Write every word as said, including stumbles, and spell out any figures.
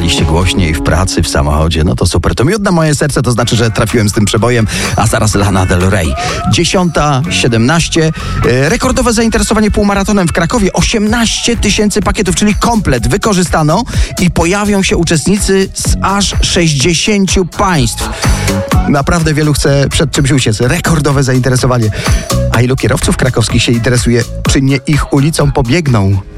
śpiewaliście głośniej w pracy, w samochodzie. No to super. To miód na moje serce, to znaczy, że trafiłem z tym przebojem. A zaraz Lana Del Rey. dziesiąta siedemnaście. Rekordowe zainteresowanie półmaratonem w Krakowie. osiemnaście tysięcy pakietów, czyli komplet wykorzystano i pojawią się uczestnicy z aż sześćdziesięciu państw. Naprawdę wielu chce przed czymś uciec. Rekordowe zainteresowanie. A ilu kierowców krakowskich się interesuje, czy nie ich ulicą pobiegną?